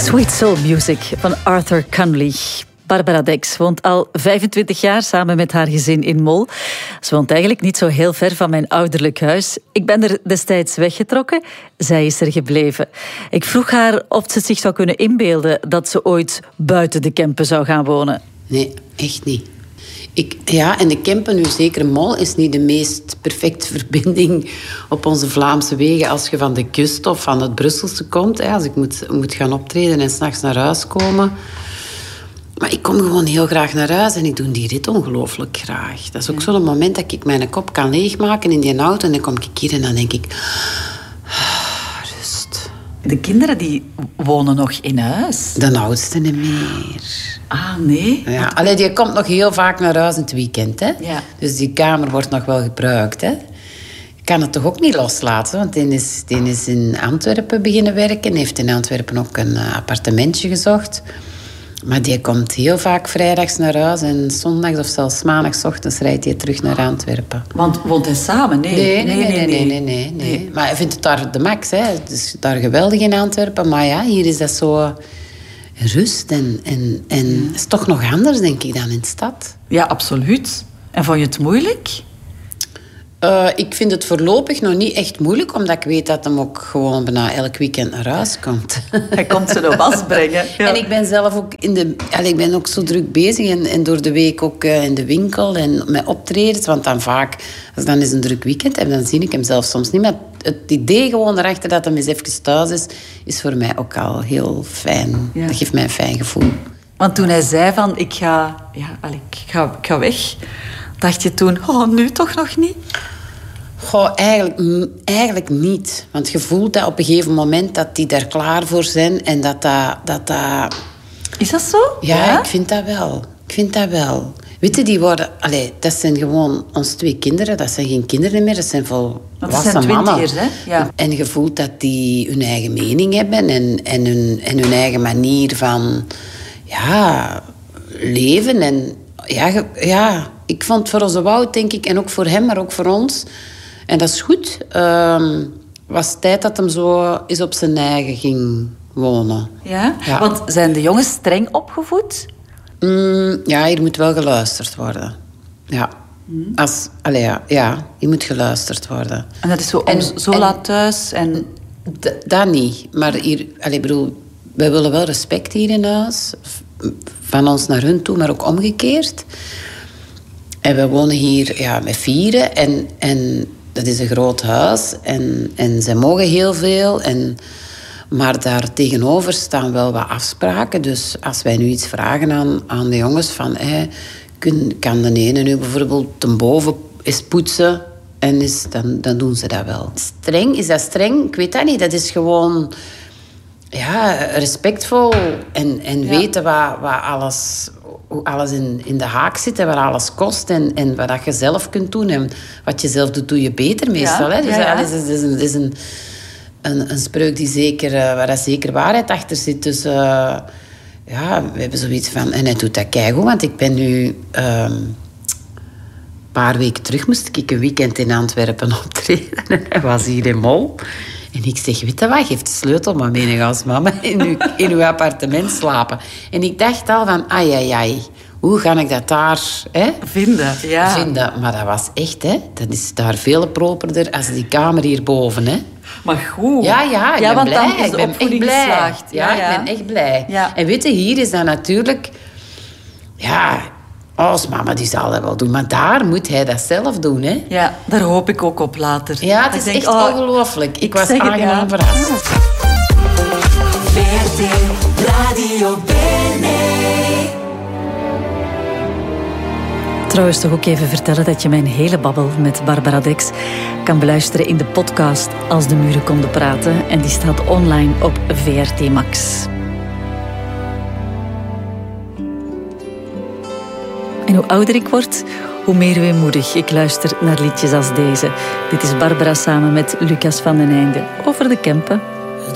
Sweet Soul Music van Arthur Conley. Barbara Dex woont al 25 jaar samen met haar gezin in Mol. Ze woont eigenlijk niet zo heel ver van mijn ouderlijk huis. Ik ben er destijds weggetrokken. Zij is er gebleven. Ik vroeg haar of ze zich zou kunnen inbeelden dat ze ooit buiten de Kempen zou gaan wonen. Nee, echt niet. En de Kempen, nu zeker Mol, is niet de meest perfecte verbinding op onze Vlaamse wegen als je van de kust of van het Brusselse komt. Als ik moet gaan optreden en 's nachts naar huis komen. Maar ik kom gewoon heel graag naar huis en ik doe die rit ongelooflijk graag. Dat is ook zo'n moment dat ik mijn kop kan leegmaken in die auto en dan kom ik hier en dan denk ik... rust. De kinderen die wonen nog in huis? De oudste niet meer. Ah, nee? Ja. Allee, die komt nog heel vaak naar huis in het weekend. Hè? Ja. Dus die kamer wordt nog wel gebruikt. Hè? Ik kan het toch ook niet loslaten, want die is in Antwerpen beginnen werken. Heeft in Antwerpen ook een appartementje gezocht. Maar die komt heel vaak vrijdags naar huis en zondags of zelfs maandagochtends rijdt hij terug naar Antwerpen. Want woont hij samen? Nee. Maar hij vindt het daar de max. Hè. Het is daar geweldig in Antwerpen. Maar ja, hier is dat zo rust en het is toch nog anders, denk ik, dan in de stad. Ja, absoluut. En vond je het moeilijk? Ik vind het voorlopig nog niet echt moeilijk, omdat ik weet dat hem ook gewoon bijna elk weekend naar huis komt. Hij komt ze de was brengen. Ja. En ik ben zelf ook ik ben ook zo druk bezig en door de week ook in de winkel en met optredens, want dan vaak, als dan is een druk weekend heb, dan zie ik hem zelf soms niet. Maar het idee gewoon erachter dat hij eens even thuis is voor mij ook al heel fijn. Ja. Dat geeft mij een fijn gevoel. Want toen hij zei van, ik ga weg, dacht je toen, nu toch nog niet? Goh, eigenlijk niet. Want je voelt dat op een gegeven moment dat die daar klaar voor zijn en dat... Is dat zo? Ja, ik vind dat wel. Weet je, die worden... dat zijn gewoon onze 2 kinderen. Dat zijn geen kinderen meer, dat zijn volwassen mannen. Dat zijn 20ers, hè? Ja. En je voelt dat die hun eigen mening hebben en hun eigen manier van leven. En ik vond voor onze Wout, denk ik, en ook voor hem, maar ook voor ons... En dat is goed. Was het tijd dat hem zo eens op zijn eigen ging wonen. Ja? Want zijn de jongens streng opgevoed? Hier moet wel geluisterd worden. Ja. Hier moet geluisterd worden. En dat is zo laat thuis? Dat niet. Maar hier, wij willen wel respect hier in huis. Van ons naar hun toe, maar ook omgekeerd. En we wonen hier met 4 en dat is een groot huis en zij mogen heel veel. Maar daar tegenover staan wel wat afspraken. Dus als wij nu iets vragen aan de jongens van... kan de ene nu bijvoorbeeld ten boven eens poetsen... En dan doen ze dat wel. Streng, is dat streng? Ik weet dat niet. Dat is gewoon respectvol en weten hoe alles in de haak zit en wat alles kost en wat je zelf kunt doen. En wat je zelf doet, doe je beter meestal. Hè? Dus dat is een spreuk die waar zeker waarheid achter zit. Dus we hebben zoiets van... En hij doet dat keigoed, want ik ben nu... een paar weken terug moest ik een weekend in Antwerpen optreden. Hij was hier in Mol. En ik zeg, weet je wat, geef de sleutel maar mee als mama in uw appartement slapen. En ik dacht al van, ai, hoe ga ik dat daar vinden? Maar dat was echt, dat is daar veel properder als die kamer hierboven. Hè. Maar goed. Ja, ik ben want blij. Dan is de opvoeding geslaagd. Ja, ik ben echt blij. Ja. En weet je, hier is dat natuurlijk... als mama die zal dat wel doen. Maar daar moet hij dat zelf doen, hè? Ja, daar hoop ik ook op later. Ja, het is echt ongelooflijk. Ik was aangenaam verrast. VRT Radio Bene. Trouwens, toch ook even vertellen dat je mijn hele babbel met Barbara Dex kan beluisteren in de podcast Als de muren konden praten. En die staat online op VRT Max. En hoe ouder ik word, hoe meer weemoedig ik luister naar liedjes als deze. Dit is Barbara samen met Lucas van den Einde over de Kempen.